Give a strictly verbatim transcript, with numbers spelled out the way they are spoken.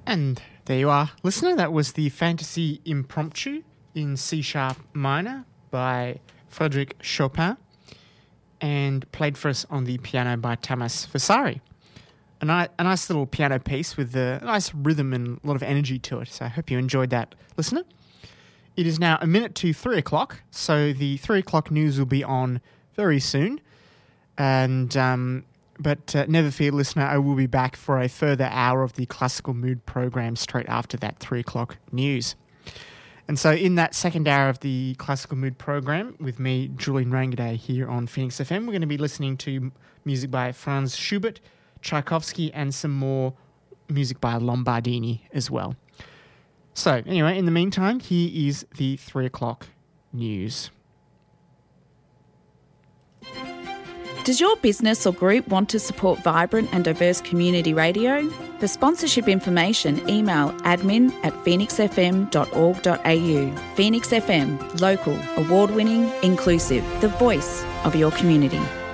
And there you are, listener. That was the Fantasy Impromptu in C-sharp minor by Frédéric Chopin and played for us on the piano by Tamas Vasari. A, ni- a nice little piano piece with a nice rhythm and a lot of energy to it. So I hope you enjoyed that, listener. It is now a minute to three o'clock, so the three o'clock news will be on very soon. And... um But uh, never fear, listener, I will be back for a further hour of the Classical Mood program straight after that three o'clock news. And so in that second hour of the Classical Mood program with me, Julian Rangaday, here on Phoenix F M, we're going to be listening to music by Franz Schubert, Tchaikovsky, and some more music by Lombardini as well. So anyway, in the meantime, here is the three o'clock news. Does your business or group want to support vibrant and diverse community radio? For sponsorship information, email admin at phoenix f m dot org dot a u. Phoenix F M, local, award-winning, inclusive, the voice of your community.